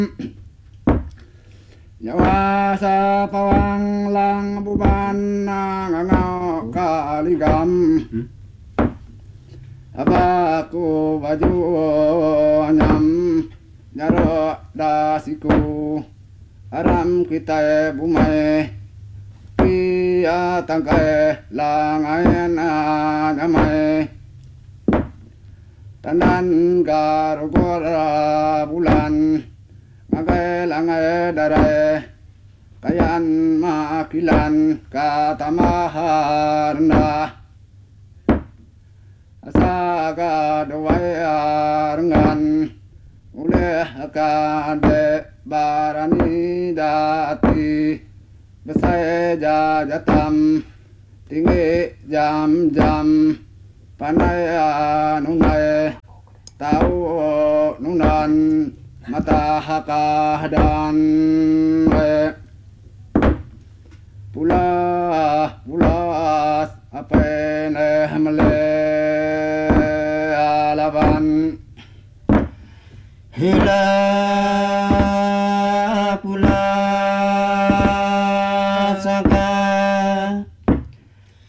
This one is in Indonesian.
Nyawa sa pawang lang buban nangangao kaligam. Abaku baju nyam nyaro dasiku aram kita bumai kia tangkai langayan nyamai tandan garugora bulan ngagai langai darai kayan makilan katamaharna asaga doayangan uleh kade barani dati besai jajatam tinggi jam-jam panai nunai tahu nunan mata hakah dan pulas apa mele alaban hila